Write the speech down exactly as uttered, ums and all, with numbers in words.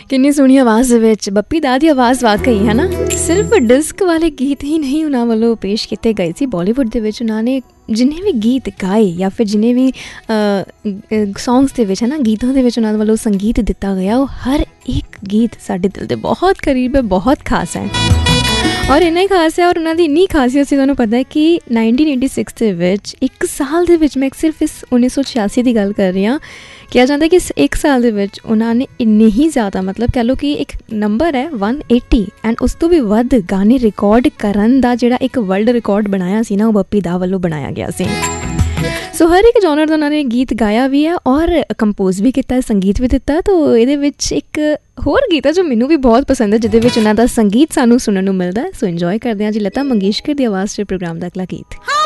ਕਿੰਨੀ ਸੋਹਣੀ ਆਵਾਜ਼ ਦੇ ਵਿੱਚ ਬੱਪੀ ਦਾ ਦੀ ਆਵਾਜ਼ ਵਾਕਈ ਹੈ ਨਾ। ਸਿਰਫ ਡਿਸਕ ਵਾਲੇ ਗੀਤ ਹੀ ਨਹੀਂ ਉਹਨਾਂ ਵੱਲੋਂ ਪੇਸ਼ ਕੀਤੇ ਗਏ ਸੀ, ਬਾਲੀਵੁੱਡ ਦੇ ਵਿੱਚ ਉਹਨਾਂ ਨੇ ਜਿੰਨੇ ਵੀ ਗੀਤ ਗਾਏ ਜਾਂ ਫਿਰ ਜਿੰਨੇ ਵੀ ਸੌਂਗਸ ਦੇ ਵਿੱਚ ਹੈ ਨਾ, ਗੀਤਾਂ ਦੇ ਵਿੱਚ ਉਹਨਾਂ ਵੱਲੋਂ ਸੰਗੀਤ ਦਿੱਤਾ ਗਿਆ, ਉਹ ਹਰ ਇੱਕ ਗੀਤ ਸਾਡੇ ਦਿਲ ਦੇ ਬਹੁਤ ਕਰੀਬ ਹੈ, ਬਹੁਤ ਖਾਸ ਹੈ। ਔਰ ਇੰਨਾ ਹੀ ਖਾਸ ਹੈ, ਔਰ ਉਹਨਾਂ ਦੀ ਇੰਨੀ ਖਾਸੀਅਤ ਸੀ, ਤੁਹਾਨੂੰ ਪਤਾ ਹੈ ਕਿ ਨਾਈਨਟੀਨ ਏਟੀ ਸਿਕਸ ਦੇ ਵਿੱਚ ਇੱਕ ਸਾਲ ਦੇ ਵਿੱਚ, ਮੈਂ ਸਿਰਫ ਇਸ ਉੱਨੀ ਸੌ ਛਿਆਸੀ ਦੀ ਗੱਲ ਕਰ ਰਹੀ ਹਾਂ, ਕਿਹਾ ਜਾਂਦਾ ਕਿ ਇਸ ਇੱਕ ਸਾਲ ਦੇ ਵਿੱਚ ਉਹਨਾਂ ਨੇ ਇੰਨੇ ਹੀ ਜ਼ਿਆਦਾ, ਮਤਲਬ ਕਹਿ ਲਓ ਕਿ ਇੱਕ ਨੰਬਰ ਹੈ ਵਨ ਏਟੀ ਐਂਡ ਉਸ ਤੋਂ ਵੀ ਵੱਧ ਗਾਣੇ ਰਿਕਾਰਡ ਕਰਨ ਦਾ ਜਿਹੜਾ ਇੱਕ ਵਰਲਡ ਰਿਕਾਰਡ ਬਣਾਇਆ ਸੀ ਨਾ, ਉਹ ਬੱਪੀ ਦਾ ਵੱਲੋਂ ਬਣਾਇਆ ਗਿਆ ਸੀ। ਸੋ ਹਰ ਇੱਕ ਜੌਨਰ ਦਾ ਉਹਨਾਂ ਨੇ ਗੀਤ ਗਾਇਆ ਵੀ ਹੈ ਔਰ ਕੰਪੋਜ਼ ਵੀ ਕੀਤਾ, ਸੰਗੀਤ ਵੀ ਦਿੱਤਾ। ਤਾਂ ਇਹਦੇ ਵਿੱਚ ਇੱਕ ਹੋਰ ਗੀਤ ਹੈ ਜੋ ਮੈਨੂੰ ਵੀ ਬਹੁਤ ਪਸੰਦ ਹੈ, ਜਿਹਦੇ ਵਿੱਚ ਉਹਨਾਂ ਦਾ ਸੰਗੀਤ ਸਾਨੂੰ ਸੁਣਨ ਨੂੰ ਮਿਲਦਾ ਹੈ। ਸੋ ਇੰਜੋਏ ਕਰਦੇ ਹਾਂ ਜੀ ਲਤਾ ਮੰਗੇਸ਼ਕਰ ਦੀ ਆਵਾਜ਼ 'ਚ ਪ੍ਰੋਗਰਾਮ ਦਾ ਅਗਲਾ ਗੀਤ।